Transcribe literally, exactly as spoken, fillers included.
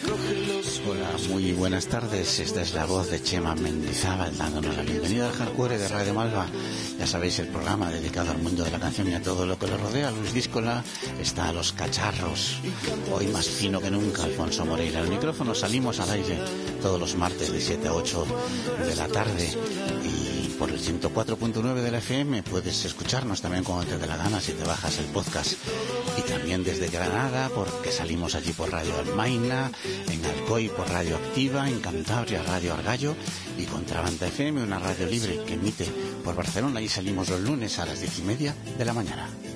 Hola, muy buenas tardes. Esta es la voz de Chema Mendizábal dándonos la bienvenida al Hardcore de Radio Malva. Ya sabéis, el programa dedicado al mundo de la canción y a todo lo que lo rodea. Luis Díscola está a los cacharros. Hoy más fino que nunca, Alfonso Moreira. Al micrófono salimos al aire todos los martes de siete a ocho de la tarde. Y por el ciento cuatro punto nueve de la F M puedes escucharnos también cuando te dé la gana si te bajas el podcast. Y también desde Granada, porque salimos allí por Radio Almaina, en Alcoy por Radio Activa, en Cantabria Radio Argallo y Contrabanda F M, una radio libre que emite por Barcelona, y salimos los lunes a las diez y media de la mañana.